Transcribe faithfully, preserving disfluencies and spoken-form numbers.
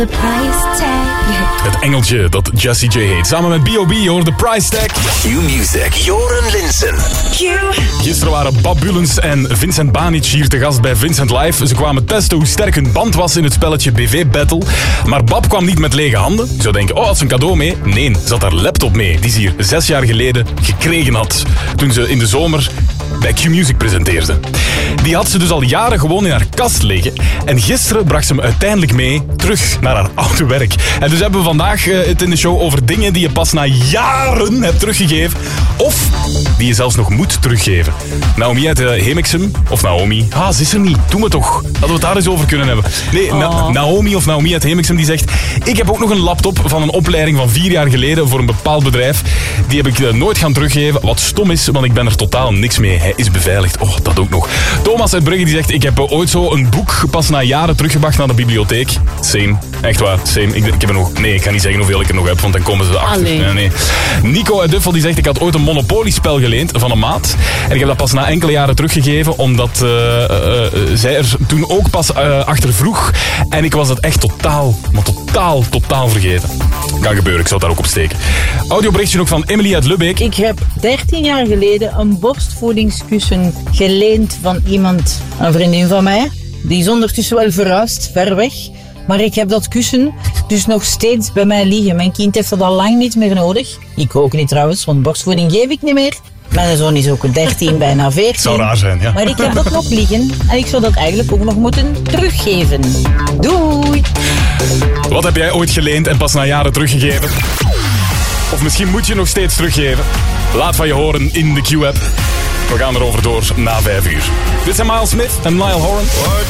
The price tag. Het engeltje dat Jessie J heet. Samen met B O B hoor de price tag. Q-Music, Joren Linsen. Q. Gisteren waren Bab Bulens en Vincent Banic hier te gast bij Vincent Live. Ze kwamen testen hoe sterk hun band was in het spelletje B V Battle. Maar Bab kwam niet met lege handen. Je zou denken, oh, had ze een cadeau mee? Nee, ze had haar laptop mee, die ze hier zes jaar geleden gekregen had. Toen ze in de zomer bij Q-Music presenteerde. Die had ze dus al jaren gewoon in haar kast liggen. En gisteren bracht ze hem uiteindelijk mee terug naar haar oude werk. En dus hebben we vandaag uh, het in de show over dingen die je pas na jaren hebt teruggegeven. Of die je zelfs nog moet teruggeven. Naomi uit uh, Hemixem. Of Naomi. Ah, ze is er niet. Doe me toch. Hadden we het daar eens over kunnen hebben. Nee, Na- Oh. Naomi of Naomi uit Hemixem die zegt... Ik heb ook nog een laptop van een opleiding van vier jaar geleden voor een bepaald bedrijf. Die heb ik uh, nooit gaan teruggeven. Wat stom is, want ik ben er totaal niks mee. Hij is beveiligd. Oh, dat ook nog. Thomas uit Brugge die zegt... Ik heb uh, ooit zo een boek pas na jaren teruggebracht naar de bibliotheek. Same. Echt waar. Same. Ik, ik heb er nog... Nee, ik ga niet zeggen hoeveel ik er nog heb, want dan komen ze erachter. Allee. Nee, nee. Nico uit Duffel die zegt... Ik had ooit een Monopoly-spel geleend van een maat. En ik heb dat pas na enkele jaren teruggegeven, omdat uh, uh, uh, zij er toen ook pas uh, achter vroeg. En ik was het echt totaal, maar totaal, totaal vergeten. Kan gebeuren, ik zou het daar ook op steken. Audioberichtje ook van Emily uit Lubbeek. Ik heb dertien jaar geleden een borstvoedingskussen geleend van iemand, een vriendin van mij. Die is ondertussen wel verhuisd, ver weg. Maar ik heb dat kussen dus nog steeds bij mij liggen. Mijn kind heeft dat al lang niet meer nodig. Ik ook niet trouwens, want borstvoeding geef ik niet meer. Mijn zoon is ook dertien, bijna veertien. Zou raar zijn, ja. Maar ik heb dat nog liggen en ik zou dat eigenlijk ook nog moeten teruggeven. Doei! Wat heb jij ooit geleend en pas na jaren teruggegeven? Of misschien moet je nog steeds teruggeven? Laat van je horen in de Q-app. We gaan erover door na vijf uur. Dit zijn Miles Smith en Niall Horan.